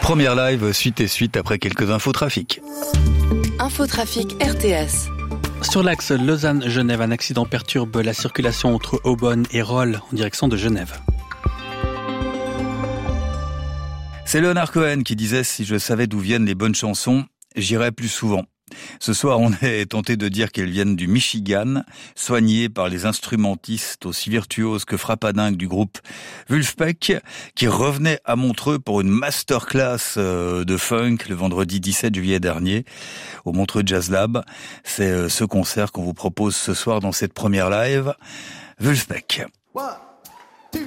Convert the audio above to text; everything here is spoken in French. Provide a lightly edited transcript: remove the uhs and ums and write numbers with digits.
Première live, suite et suite après quelques infotrafics. Infotrafic RTS. Sur l'axe Lausanne-Genève, un accident perturbe la circulation entre Aubonne et Rolle en direction de Genève. C'est Leonard Cohen qui disait « Si je savais d'où viennent les bonnes chansons, j'irais plus souvent ». Ce soir, on est tenté de dire qu'elles viennent du Michigan, soignées par les instrumentistes aussi virtuoses que frappadingues du groupe Vulfpeck, qui revenait à Montreux pour une masterclass de funk le vendredi 17 juillet dernier au Montreux Jazz Lab. C'est ce concert qu'on vous propose ce soir dans cette première live. Vulfpeck. 1